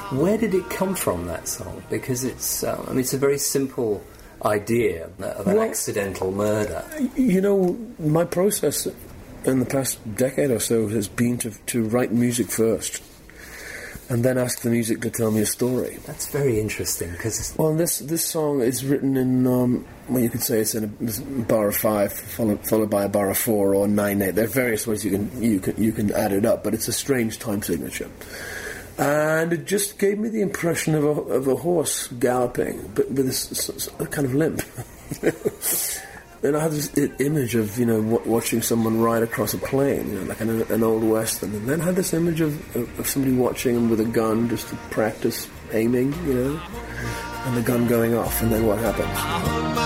Where did it come from, that song? Because it's it's a very simple idea of an accidental murder. You know, my process in the past decade or so has been to write music first, and then ask the music to tell me a story. That's very interesting, because... Well, this song is written in, well, you could say it's in a bar of 5, followed by a bar of 4 or 9/8. There are various ways you can add it up, but it's a strange time signature. And it just gave me the impression of a horse galloping, but with a kind of limp. And I had this image of, watching someone ride across a plain, like an old western. And then I had this image of somebody watching him with a gun just to practice aiming, and the gun going off, and then what happens?